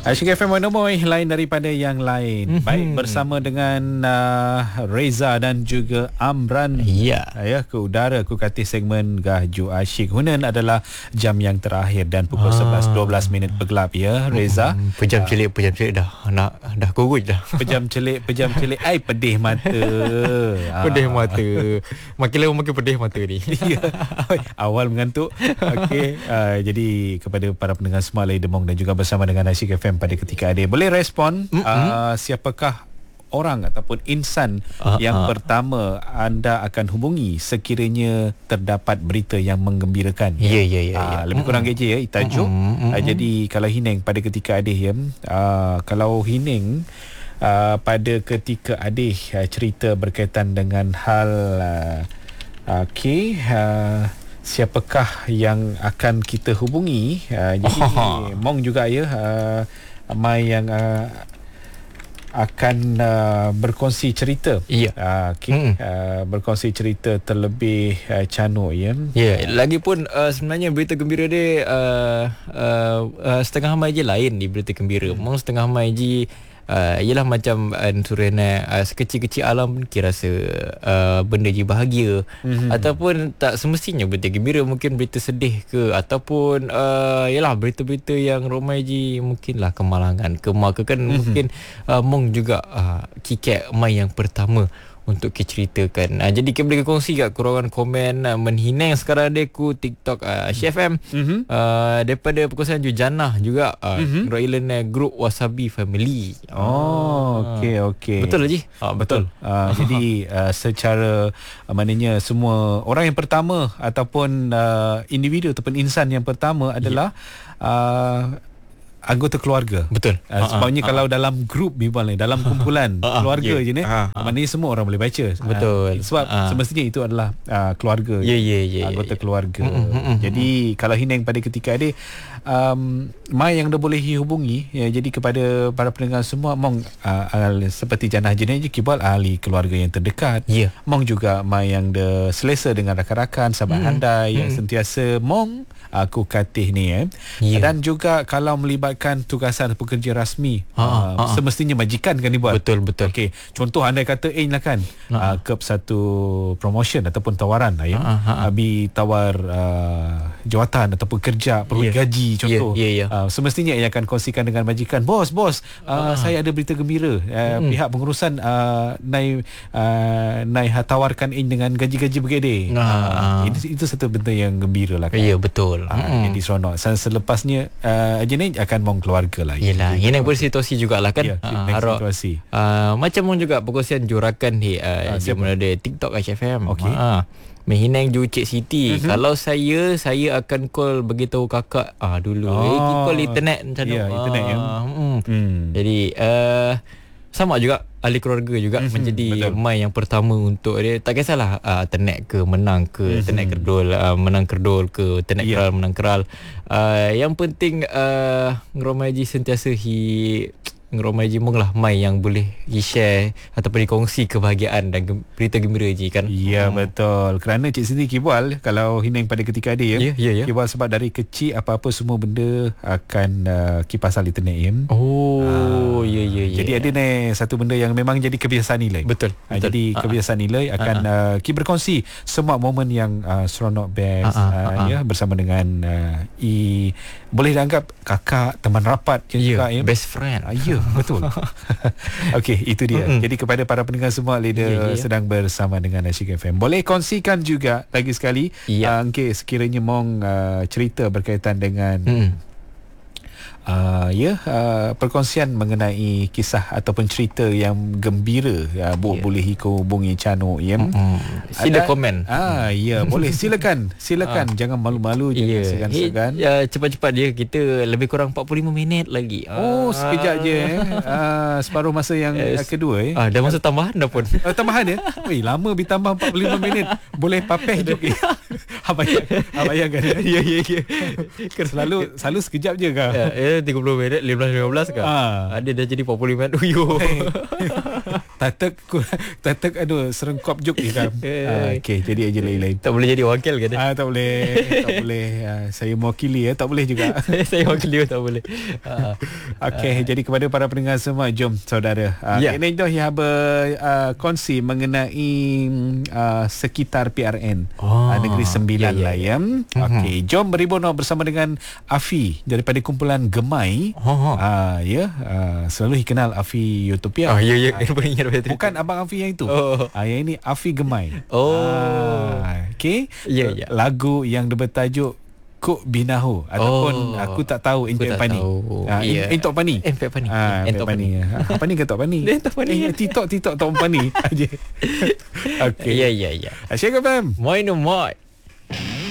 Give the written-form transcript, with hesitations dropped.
Asyik FM Monomoy, lain daripada yang lain. Baik, bersama dengan Reza dan juga Amran. Ya. Ke udara Aku kata segmen Gahju Asyik. Hunan adalah jam yang terakhir dan pukul 11.12 minit bergelap ya, Reza. Pejam celik dah kurut dah. Pejam celik. Ai pedih mata. Pedih mata. Makin lama makin pedih mata ni. Ya. Awal mengantuk. Okey, jadi kepada para pendengar semua Lai Demong dan juga bersama dengan Asyik FM pada ketika ada, boleh respon siapakah orang ataupun insan yang pertama anda akan hubungi sekiranya terdapat berita yang menggembirakan. Ya. Lebih kurang kece ya tajuk. Jadi kalau Hineng pada ketika ada ya, kalau Hineng pada ketika ada cerita berkaitan dengan hal siapakah yang akan kita hubungi. Jadi Mong juga ya, Mai yang akan berkongsi cerita. Berkongsi cerita terlebih canuk ya. Ya, lagipun sebenarnya berita gembira dia setengah mai je lain di berita gembira. Mong setengah mai je ialah macam surena sekecil-kecil alam pun kira rasa benda je bahagia, ataupun tak semestinya berita gembira, mungkin berita sedih ke, ataupun ialah berita-berita yang romai je, mungkinlah kemalangan ke kan. Mungkin Mong juga kikek mai yang pertama untuk ceritakan. Jadi kita boleh kongsi kat kurangan komen menhinang sekarang dia ku TikTok CFM daripada perkongsian Janah juga Roilan Group Wasabi Family. Okey. Betul Haji? Betul. Jadi secara maknanya semua orang yang pertama ataupun individu ataupun insan yang pertama adalah anggota keluarga. Betul. Sebabnya kalau dalam grup dalam kumpulan keluarga je ni, maknanya semua orang boleh baca. Betul. Sebab semestinya itu adalah keluarga. Anggota keluarga. Jadi kalau Hineng pada ketika ada Mai yang dah boleh hubungi ya, jadi kepada para pendengar semua, Mong seperti Janah jenis je kibal ahli keluarga yang terdekat. Mong juga Mai yang dah selesa dengan rakan-rakan sahabat anda yang sentiasa Mong aku katih ni dan juga kalau melibatkan tugasan pekerja rasmi, semestinya majikan kan dibuat. Betul. Okey, contoh anda kata lah kan ke satu promotion ataupun tawaran abi tawar jawatan ataupun kerja perlu gaji contoh. Semestinya ia akan kongsikan dengan majikan, bos saya ada berita gembira, pihak pengurusan naik tawarkan dengan gaji-gaji begede. Itu satu benda yang gembira lah kan. Ya, betul. Jadi seronok. Selepasnya jenis akan Mong keluarga lah. Yelah, ini bersituasi jugalah kan. Situasi. Macam Mong juga perkongsian jurakan di ada TikTok HFM. Menghinang ju Cik Siti. Kalau saya akan call beritahu kakak dulu. Call internet macam tu. Internet ya. Jadi sama juga ahli keluarga juga menjadi mai yang pertama untuk dia. Tak kisahlah ternak ke menang ke, ternak kerdol menang kerdol ke, ternak keral menang keral. Yang penting ngeromaji sentiasa ngeromaji Mong lah mai yang boleh share ataupun dikongsi kebahagiaan dan berita gembira je kan. Ya, betul. Kerana Cik Siti kibal kalau Hineng pada ketika ada kibal sebab dari kecil apa-apa semua benda akan pasal internet ya. Jadi ada ni satu benda yang memang jadi kebiasaan nilai. Betul. Jadi kebiasaan nilai akan kita berkongsi semua momen yang seronok best bersama dengan boleh dianggap kakak, teman rapat juga best friend. Betul. Okey, itu dia. Jadi kepada para pendengar semua, leader sedang bersama dengan Asyik FM, boleh kongsikan juga lagi sekali sekiranya Mong cerita berkaitan dengan perkongsian mengenai kisah ataupun cerita yang gembira, boleh hubungi Chano sila komen. Boleh silakan jangan malu-malu, jangan segan-segan. Cepat-cepat dia, kita lebih kurang 45 minit lagi. Sekejap je separuh masa yang kedua dah masa tambahan dah pun. Tambahan ya. Lama ditambah 45 minit. Boleh papeh juga. Abang kan. Ya. Selalu sekejap je kah? 30 minit 15 ke? Dia dah jadi 45 minit. tatek aduh serengkop juk ni kan. Okey, jadi aja lain-lain. Tak boleh jadi wakil ke? Tak boleh. Saya mewakili tak boleh juga. Saya wakili tak boleh. Okey, jadi kepada para pendengar semua, jom saudara. Ini dah ya kongsi mengenai sekitar PRN Negeri Sembilan lah ya. Okey, jom beribun bersama dengan Afi daripada kumpulan Gemai. Selalu dikenal Afi Utopia. Ya. Bukan abang Afi yang itu. Yang ini Afi Gemai. Okey. Lagu yang bertajuk Kuk Binahu ataupun aku tak tahu Entok Pani. Entok Pani. Entok Pani. Apa ni Entok Pani? Entok Pani. TikTok Tok Pani aja. Okey. Ya. Syekh FM. Moi no moi.